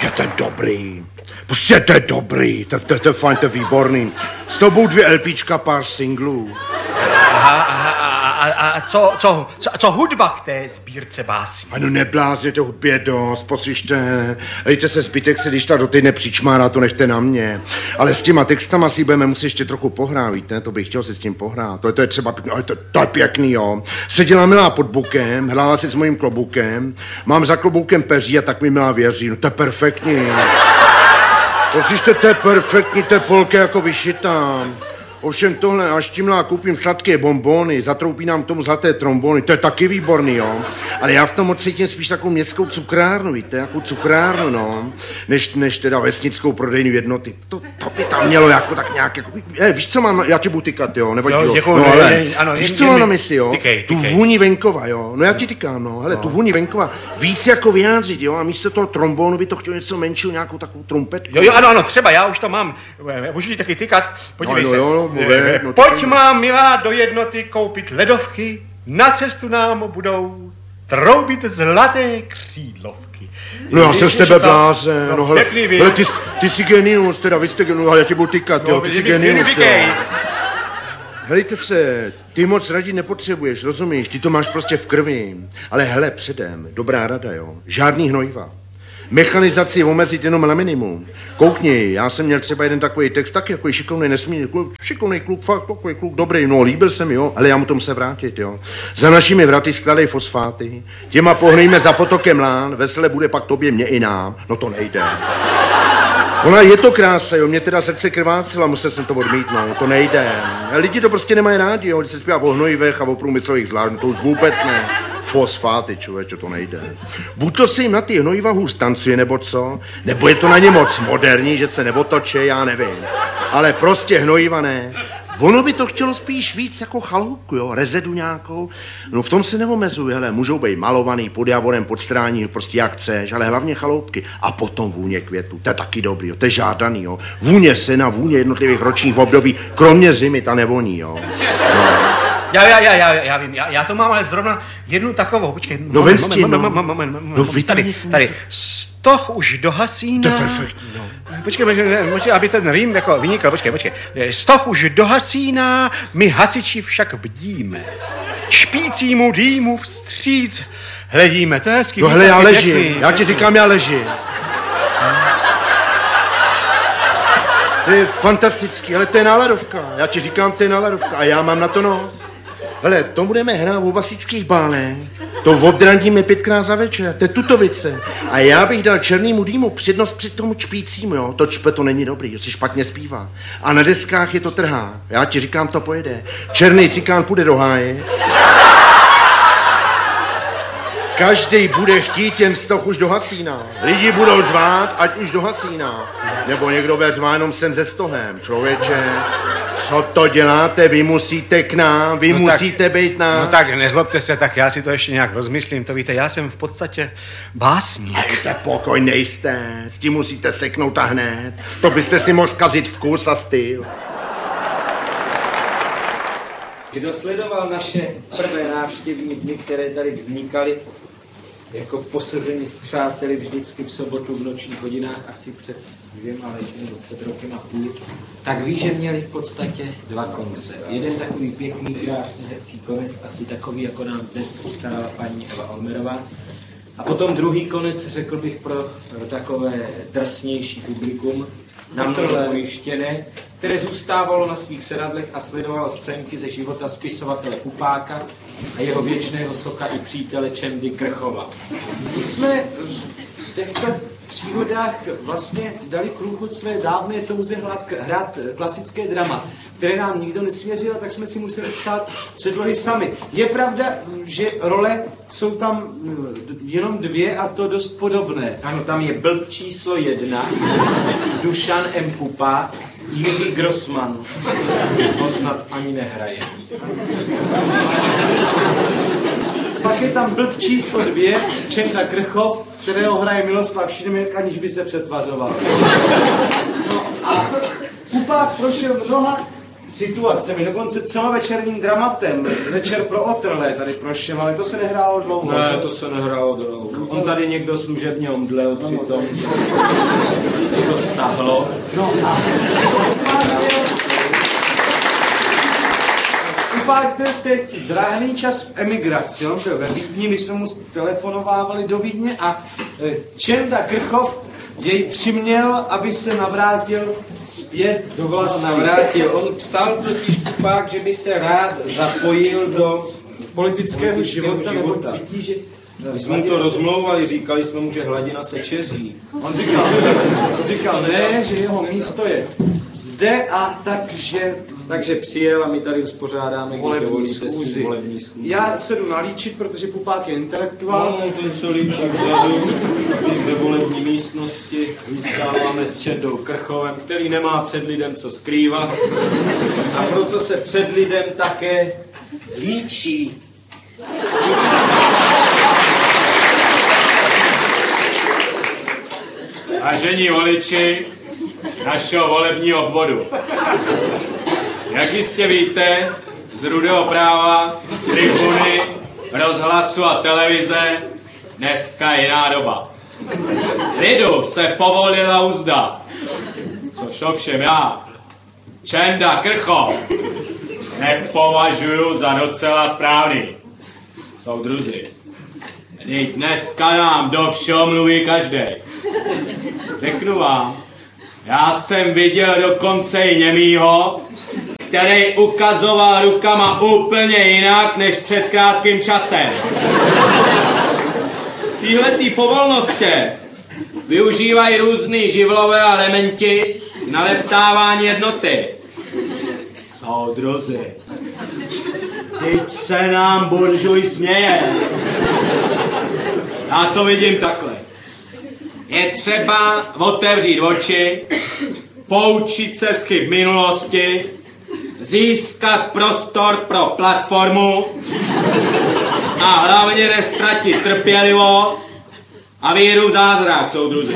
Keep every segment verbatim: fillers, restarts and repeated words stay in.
Je to dobrý. Prostě to je dobrý, to, to, to je fajn, to je výborný. S tobou dvě LPčka, pár singlů. Aha, aha, a, a, a co, co, co, co hudba k té sbírce básní? Ano, neblázněte, hudbě dost, poslyšte. Dejte se zbytek se, když ta do týdne přičmárá, to nechte na mě. Ale s těma textama si budeme muset ještě trochu pohrát, víte, to bych chtěl si s tím pohrát. To, to je třeba pěkný, ale to, to je pěkný, jo. Seděla milá pod bukem, hrála si s mojím kloboukem, mám za kloboukem peří a tak mi milá věří, no to je perfektní. Poslyšte, to je perfektní, to je polka jako vyšitá. Ovšem tohle, až tímhle koupím sladké bonbony, zatroupí nám k tomu zlaté trombony, to je taky výborný, jo. Ale já v tom odcítím spíš takovou městskou cukrárnu, víte, jakou cukrárnu, no. Než, než teda vesnickou prodejnu jednoty. To, to by tam mělo jako tak nějak, jako, je, víš, co mám, já ti budu tykat, jo, nevadí, jo. Děkuju, No, ne, ale, ne, ano, víš, jen, co jen, mám na mysli, jo. Tykej, tu tykej. vůni venkova, jo. No já ti tykám, no, hele, no. Tu vůni venkova víc jako vyjádřit, jo, a místo toho trombonu by to chtělo něco menšího, nějakou takovou trumpetku. Jo, jo, ano, ano, třeba, já už to mám. Můžu ti taky tykat? Podívej no, se. Jo, no, mluvé, no, Pojď má milá do jednoty koupit ledovky, na cestu nám budou troubit zlaté křídlovky. No já jsem z tebe blázen, no, no hele, hele, hele ty, ty jsi genius, teda vy jste genius, ale já tě budu tykat, jo, ty jsi genius, jo. Helejte se, ty moc radit nepotřebuješ, rozumíš, ty to máš prostě v krvi, ale hele, předem, dobrá rada, jo, žádný hnojiva. Mechanizaci omezit jenom na minimum. Koukni, já jsem měl třeba jeden takový text, taky jako šikovný, nesmírný kluk, šikovný kluk, fakt takový kluk, dobrý, no, líbil se mi, jo, ale já mu tomu se vrátit, jo. Za našimi vraty skladej fosfáty, těma pohnejme za potokem lán, vesele bude pak tobě, mě i nám, no to nejde. Ona je to krása, jo, mě teda srdce krvácela, musel jsem to odmítnout, to nejde. Lidi to prostě nemají rádi, jo, když se zpívá o hnojivech a o průmyslových zvlášť, no to už vůbec ne. Fosfáty, člověče, to nejde. Buď to se jim na ty hnojiva hůř tancuje, nebo co, nebo je to na ně moc moderní, že se neotočí, já nevím. Ale prostě hnojiva ne. Ono by to chtělo spíš víc jako chaloupku, jo, rezedu nějakou. No v tom se neomezuje, hele, můžou být malovaný pod javorem, pod strání, prostě jak chceš, ale hlavně chaloupky. A potom vůně květů, to je taky dobrý, jo, to je žádaný, jo. Vůně sena, vůně jednotlivých ročních období, kromě zimy, ta nevoní, jo. No. Já, já, já, já, já vím, já, já to mám ale zrovna jednu takovou, počkej. No ven s tím, no. Moment, moment, moment, No tady, tady, stoch už dohasíná. To je perfektní, no. Počkej, počkej, aby ten rým jako vynikl, počkej, počkej. Stoch už dohasíná, my hasiči však bdíme. Špícímu dýmu vstříc hledíme, to je hezký. No hele, já ležím, já ti říkám, já ležím. To je fantastický, ale to je náladovka. Já ti říkám, to je náladovka a já mám na to nos. Hele, to budeme hrát v obasických bálech. To obdrandíme pětkrát za večer, to je tutovice. A já bych dal černýmu dýmu přednost před tomu čpícímu, jo. To čpe to není dobrý, si špatně zpívá. A na deskách je to trhá. Já ti říkám, to pojede. Černý cikán půjde do háje. Každý bude chtít, jen stoch už do hasína. Lidi budou řvát, ať už do hasína. Nebo někdo bude řvát jenom sem ze stohem. Člověče, co to děláte? Vy musíte k nám, vy no musíte tak, být nám. No tak nezlobte se, tak já si to ještě nějak rozmyslím. To víte, já jsem v podstatě básník. Dejte pokoj, nejste. S tím musíte seknout a hned. To byste si mohl zkazit vkus a styl. Kdo sledoval naše prvé návštěvní dny, které tady vznikaly, jako posezení s přáteli vždycky v sobotu v nočních hodinách, asi před dvěma lety nebo před rokem a půl, tak ví, že měli v podstatě dva konce. Jeden takový pěkný, krásný, hezký konec, asi takový, jako nám dnes postarala paní Eva Olmerová. A potom druhý konec, řekl bych, pro takové drsnější publikum, namrzlé ujištěné, které zůstávalo na svých sedadlech a sledovalo scénky ze života spisovatele Pupáka a jeho věčného soka i přítele Čendy Krchova. My jsme v těchto příhodách vlastně dali průchod své dávné touze hrát, hrát klasické drama, které nám nikdo nesvěřil, tak jsme si museli psát předlohy sami. Je pravda, že role jsou tam jenom dvě a to dost podobné. Ano, tam je blb číslo jedna, Dušan M. Pupák, Jiří Grossman. To snad ani nehraje. Pak je tam blb číslo dvě, Čenda Krchov, kterého hraje Miloslav Šimek, aniž by se přetvařoval. No a Pupák prošel mnoha situacemi, dokonce celovečerním dramatem. Večer pro otrlé tady prošel, ale to se nehrálo dlouho. Ne, to se nehrálo dlouho. On tady někdo služebně omdlel při tom, že se to stáhlo. No a Upák byl teď drahný čas v emigraci, on byl ve Vídni, my jsme mu telefonovávali do Vídně a Čenda Krchov jej přiměl, aby se navrátil zpět do vlasti. Navrátil. On psal totiž Upák, že by se rád zapojil do politického života, nebo života. vidí, že... My jsme mu to rozmlouvali, říkali jsme mu, že hladina se čeří. On říkal, on říkal ne, že jeho místo je zde a takže... Takže přijel a my tady uspořádáme volební schůzi. volební schůzi. Já se jdu nalíčit, protože Pupák je intelektuál. No, to se líčí vzadu, ve volební místnosti vystáváme s Čendou Krchovem, který nemá před lidem co skrývat. A proto se před lidem také líčí. Vážení voliči našeho volebního obvodu. Jak jistě víte, z Rudého práva, tribuny, rozhlasu a televize dneska je jiná doba. Lidu se povolila uzda, což ovšem já, Čenda Krchov, nepovažuju za docela správný. Soudruzi, vždyť dneska nám do všeho mluví každý. Řeknu vám, já jsem viděl dokonce i němýho, který ukazoval rukama úplně jinak než před krátkým časem. Týhletý povolnosti využívají různý živlové elementi k naleptávání jednoty. Soudruzi, teď se nám buržuj směje. Já to vidím takhle. Je třeba otevřít oči, poučit se z chyb minulosti, získat prostor pro platformu a hlavně nestratit trpělivost a víru zázrak, soudruzi.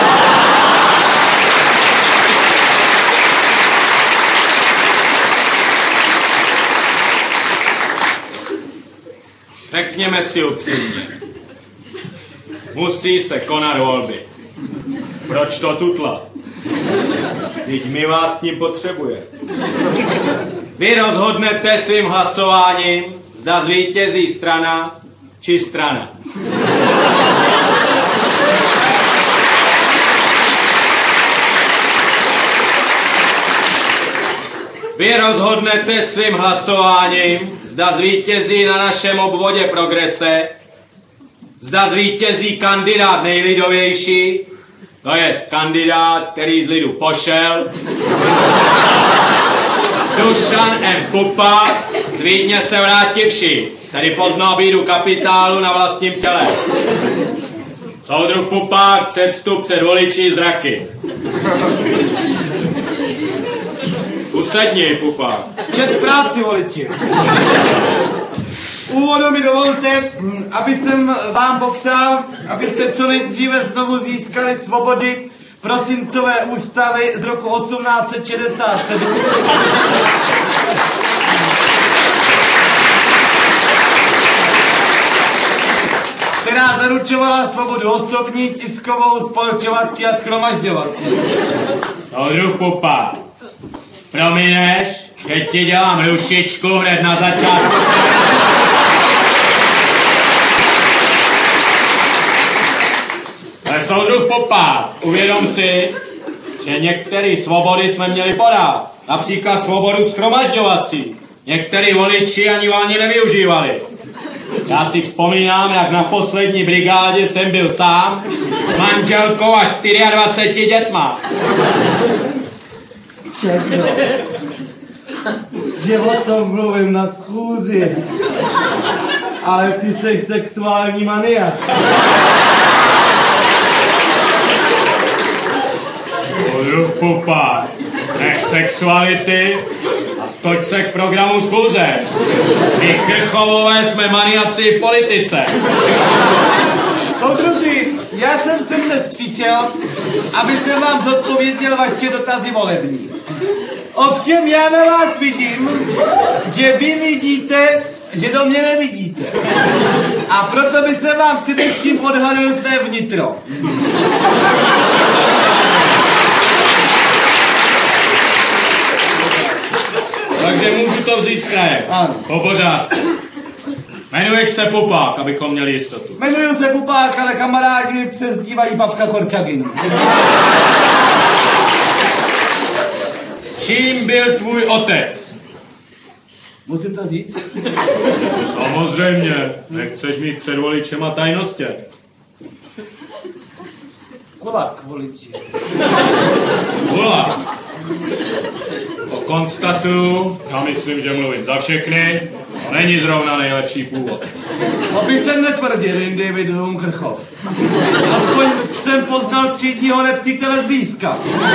Řekněme si upřímně. Musí se konat volby. Proč to tutla? Vždyť my vás k ním potřebujeme. Vy rozhodnete svým hlasováním, zda zvítězí strana či strana. Vy rozhodnete svým hlasováním, zda zvítězí na našem obvodě Progrese, zda zvítězí kandidát nejlidovější, to jest kandidát, který z lidu pošel, Dušan M. Pupák, z Vídně se vrátivši, tedy poznal bídu kapitálu na vlastním těle. Soudruh Pupák, předstup před voliči zraky. Usedni, Pupák. Čest práci, voliči. Úvodu mi dovolte, aby jsem vám popřál, abyste co nejdříve znovu získali svobody prosincové ústavy z roku osmnáct set šedesát sedm. Která zaručovala svobodu osobní, tiskovou, spolčovací a shromažďovací. Soudruh Pupák, promineš, že ti dělám rušičku hned na začátku. Ale soudruh Pupák, uvědom si, že některé svobody jsme měli podat. Například svobodu shromažďovací. Některý voliči ani volně nevyužívali. Já si vzpomínám, jak na poslední brigádě jsem byl sám s manželkou a dvaceti čtyřmi dětma. Čekno, že o tom mluvím na schůzi, ale ty jsi sexuální maniak. Soudruh Pupák, nech sexuality a stoď se k programu schůze. My Krchovové jsme maniaci v politice. Soudruzi, já jsem sem dnes přišel, aby jsem vám zodpověděl vaše dotazy volební. Ovšem já na vás vidím, že vy vidíte, že do mě nevidíte. A proto by se vám především odhalil své vnitro. Takže můžu to vzít z kraje. Ano. Po pořádku. Jmenuješ se Pupák, abychom měli jistotu. Jmenuji se Pupák, ale kamarádi mi přezdívají Pavka Korčaginu. Čím byl tvůj otec? Musím to říct? Samozřejmě, nechceš mít před voličema tajnostě. Kulak, voliči. Kulak. To konstatuju, já myslím, že mluvím za všechny, to není zrovna nejlepší původ. Aby jsem netvrdil, jen David Hum Krchov. Aspoň jsem poznal třídního nepřítele zblízka.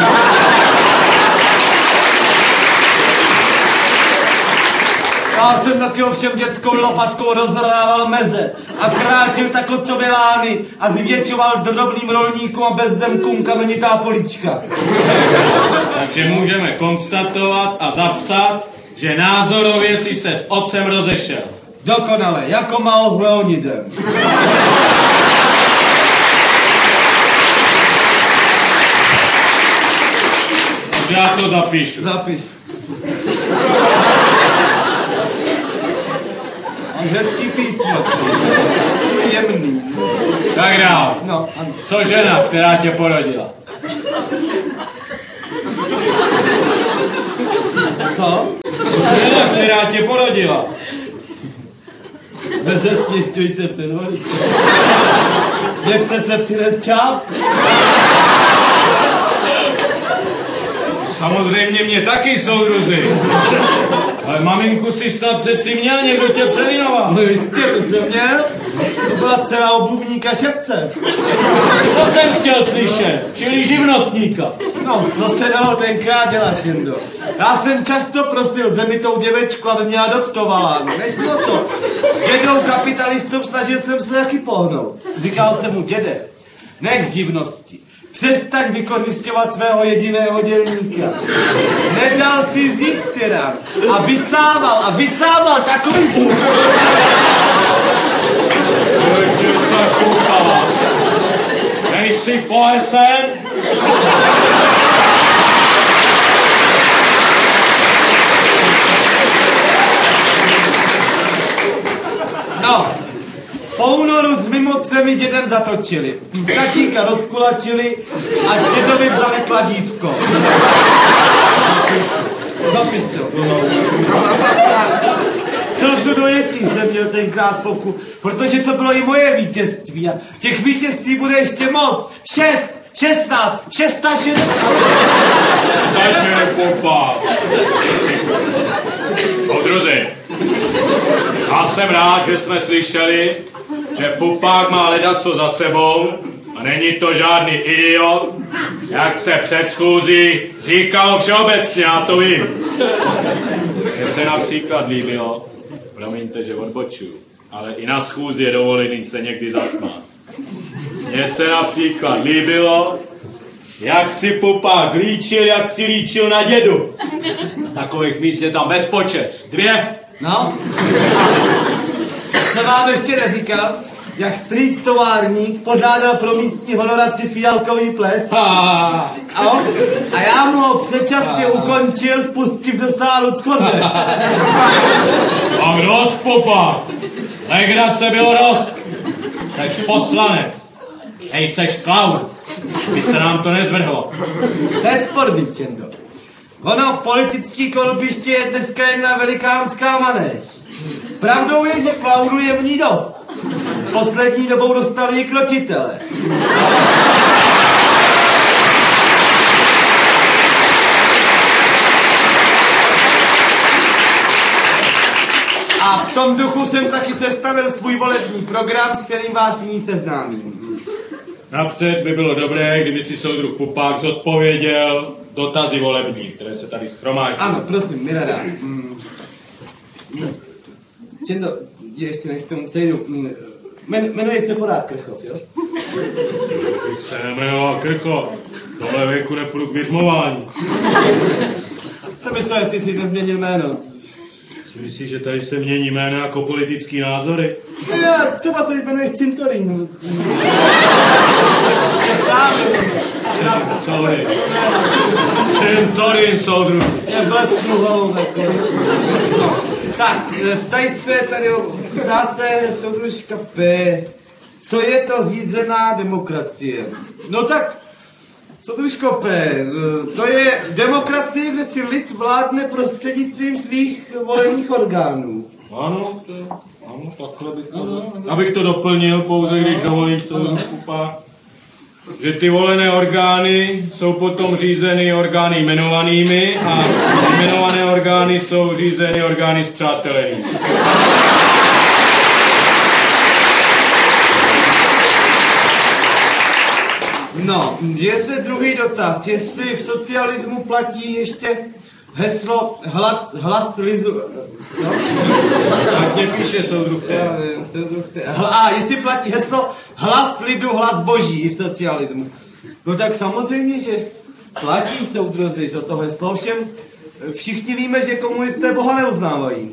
Já jsem taky ovšem dětskou lopatkou rozhrával meze a kráčel tak od lány a zvětšoval drobným rolníkům a bezzemkům kamenitá polička. Takže můžeme konstatovat a zapsat, že názorově si se s otcem rozešel. Dokonale, jako Mao s Leonidem. Já to zapíšu. Zapiš. Hezký písmo. Jemný. Tak dál. No, ano. Co žena, která tě porodila? Co? Žena, která tě porodila. Nezesměšťuj se před voliči. Nechce se přinést čáp? Samozřejmě mě taky, soudruzi. Ale maminku si snad přeci měl, někdo tě převinoval. No jistě, to jsem měl. To byla dcera obuvníka ševce. To jsem chtěl slyšet, čili živnostníka. No, co se dalo tenkrát dělat, Jendo? Já jsem často prosil zemitou děvečku, aby mě adoptovala. No, nešlo to. Dědou kapitalistům snažil jsem se taky pohnout. Říkal jsem mu, děde, nech živnosti. Přestaň vykořisťovat svého jediného dělníka. Nedal si říct tyran. A vysával, a vycával takový zvuk. Pojďte se koukala. Nejsi poesen? No, po únoru s mimocemi dědem zatočili. Tatíka rozkulačili a dědovi vzali kladívko. Zapiš to. Slzu dojetí jsem měl tenkrát foku, protože to bylo i moje vítězství a těch vítězství bude ještě moc. Šest, šestnáct, šestnáct, šestnáct. Zaďme Pupák. Soudruzi, já jsem rád, že jsme slyšeli, že Pupák má ledaco za sebou a není to žádný idiot, jak se před schůzí říkalo všeobecně, já to vím. Mně se například líbilo, promiňte, že odbočuju, ale i na schůzi je dovolený se někdy zasmát. Mně se například líbilo, jak si Pupák líčil, jak si líčil na dědu. Takových míst je tam bezpočet. Dvě. No. Co vám ještě neříkal, jak strýc továrník požádal pro místní honoraci fialkový ples. A, A, on, a já mu ho předčasně ukončil, vpustiv do sálu ckoře. a dost, Pupák. Legrace bylo dost. Seš poslanec. Hej, seš klaun. By se nám to nezvrhlo. To je sporný, Čendo. Ono, politický kolbiště je dneska jedna velikánská manéž. Pravdou je, že klaunů je v ní dost. Poslední dobou dostali i kročitele. A v tom duchu jsem taky sestavil svůj volební program, s kterým vás nyní seznámím. Napřed by bylo dobré, kdyby si soudruh Pupák zodpověděl dotazy volební, které se tady schromáždí. Ano, prosím, milé mm. Čendo, ještě než k tomu přejdu. Mm. Men, jmenuje se pořád Krchov, jo? Bych se nejmenoval Krchov. V tohle věku nepůjdu k vyřmování. Jsem myslel, jestli si nezměnil jméno. Myslíš, že tady se mění jméno jako politický názory? Já třeba se jmenuje Cintorín. Sorry. Cintorín, soudruh. Já blesknu hlavou takový. Tak, ptají se tady, ptá se soudružka P. Co je to řízená demokracie? No tak, soudružko P, to je demokracie, kde si lid vládne prostřednictvím svých volených orgánů. Ano, to, ano, takhle bych to... Abych to doplnil pouze, když dovolíš, soudružku P. Že ty volené orgány jsou potom řízeny orgány jmenovanými a jmenované orgány jsou řízeny orgány spřátelenými. No, je zde druhý dotaz, jestli v socialismu platí ještě heslo hlas, hlas lizu... No? Tak mě píše, soudruh. Já vím, soudruh. A jestli platí heslo hlas lidu, hlas boží i v socialismu. No tak samozřejmě, že platí, soudruzi, toto heslo. Ovšem, všichni víme, že komunisté Boha neuznávají.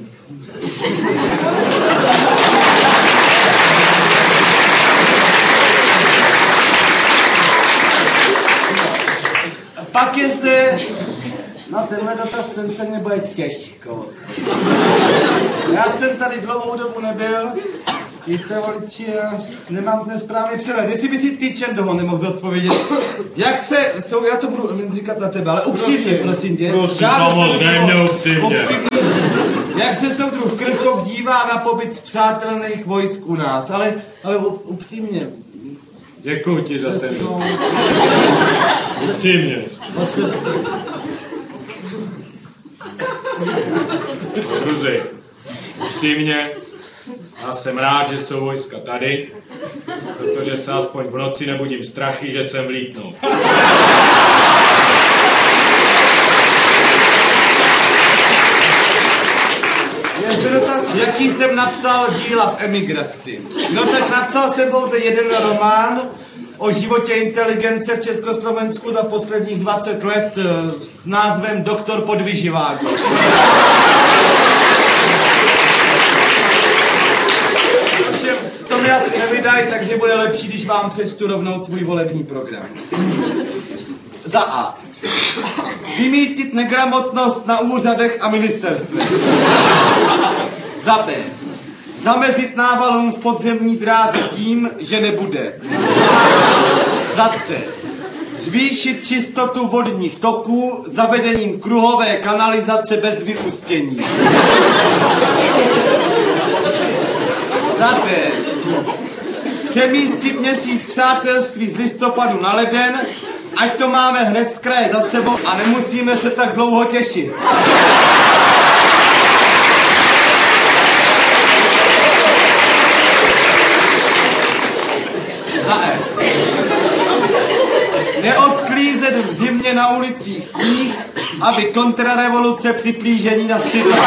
Pak je zde, na tenhle dotaz, ten se mě bude těžko. Já jsem tady dlouhou dobu nebyl, víte, voliči, já nemám ten správný přehled. Jestli by si ty Čendoho nemohl odpovědět, jak se, jsou, já to budu říkat na tebe, ale upřímně, prosím tě. Prosím, samozřejmě, upřímně. Jak se soudruh Krchov dívá na pobyt spřátelených vojsk u nás, ale, ale upřímně. Děkuji ti za ten. Upřímně. Od srdce. Druzi, upřímně, já jsem rád, že jsou vojska tady, protože se aspoň v noci nebudím strachy, že jsem vlítnul. Je zde dotaz, jaký jsem napsal díla v emigraci. No tak napsal jsem pouze jeden román o životě inteligence v Československu za posledních dvacet let s názvem Doktor podvyživák. To mi asi nevydají, takže bude lepší, když vám přečtu rovnou svůj volební program. Za A. Vymítit negramotnost na úřadech a ministerstvech. Za B. Zamezit návalům v podzemní dráze tím, že nebude. Za C. Zvýšit čistotu vodních toků zavedením kruhové kanalizace bez vyústění. Za D. Přemístit měsíc přátelství z listopadu na leden, ať to máme hned z kraje za sebou a nemusíme se tak dlouho těšit. Za F. Neodklízet v zimě na ulicích sníh, aby kontrarevoluce při plížení nastydla.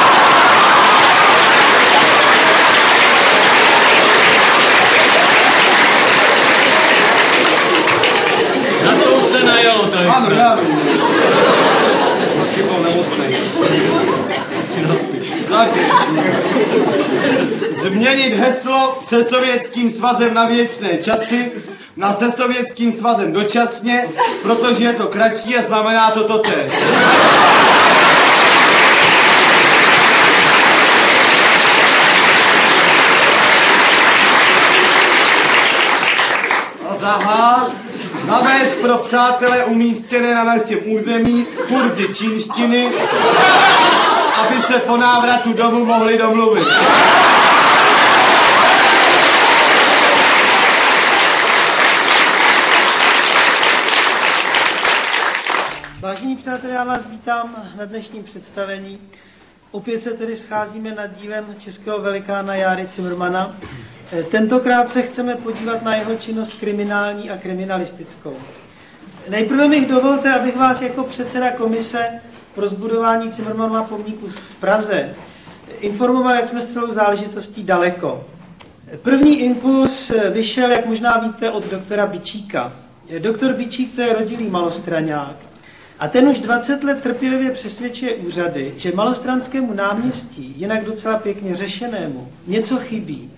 Na to už se najelo, tady. Ano, já vím. Taky byl nemocnej. Si naspěl. Změnit heslo se Sovětským svazem na věčné časy na se Sovětským svazem dočasně, protože je to kratší a znamená to totéž. A za H. Zavést pro přátele umístěné na našem území kurzy čínštiny, aby se po návratu domů mohli domluvit. Vážení přátelé, já vás vítám na dnešním představení. Opět se tedy scházíme nad dílem českého velikána Járy Cimrmana. Tentokrát se chceme podívat na jeho činnost kriminální a kriminalistickou. Nejprve mi dovolte, abych vás jako předseda komise pro zbudování Cimrmanova pomníku v Praze informoval, jak jsme s celou záležitostí daleko. První impuls vyšel, jak možná víte, od doktora Bičíka. Doktor Bičík to je rodilý malostraňák A ten už dvacet let trpělivě přesvědčuje úřady, že Malostranskému náměstí, jinak docela pěkně řešenému, něco chybí.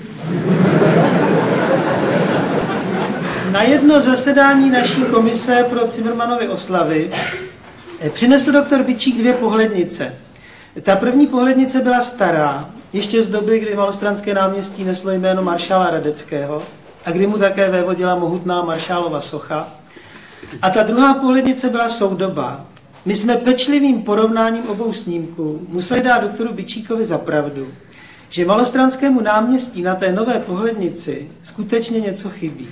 Na jedno zasedání naší komise pro Cimrmanovy oslavy přinesl doktor Byčík dvě pohlednice. Ta první pohlednice byla stará, ještě z doby, kdy Malostranské náměstí neslo jméno maršála Radeckého a kdy mu také vévodila mohutná maršálova socha. A ta druhá pohlednice byla soudobá. My jsme pečlivým porovnáním obou snímků museli dát doktoru Byčíkovi za pravdu, že Malostranskému náměstí na té nové pohlednici skutečně něco chybí.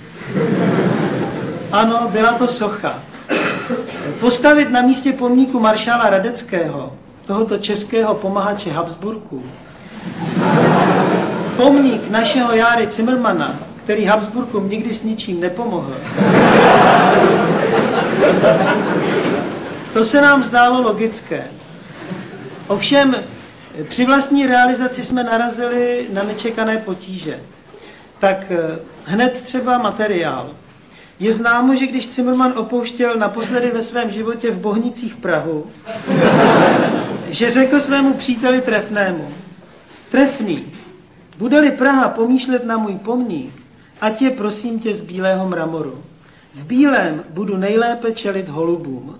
Ano, byla to socha. Postavit na místě pomníku maršála Radeckého, tohoto českého pomahače Habsburků, pomník našeho Járy Cimrmana, který Habsburkům nikdy s ničím nepomohl, to se nám zdálo logické. Ovšem, při vlastní realizaci jsme narazili na nečekané potíže. Tak hned třeba materiál. Je známo, že když Cimrman opouštěl naposledy ve svém životě v Bohnicích Prahu, že řekl svému příteli Trefnému: Trefný, bude-li Praha pomýšlet na můj pomník, ať je prosím tě z bílého mramoru. V bílém budu nejlépe čelit holubům.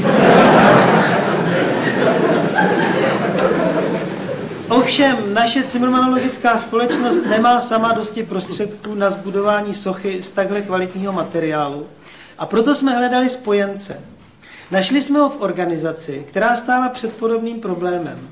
Ovšem, naše cimrmanologická společnost nemá sama dosti prostředků na zbudování sochy z takhle kvalitního materiálu a proto jsme hledali spojence. Našli jsme ho v organizaci, která stála před podobným problémem.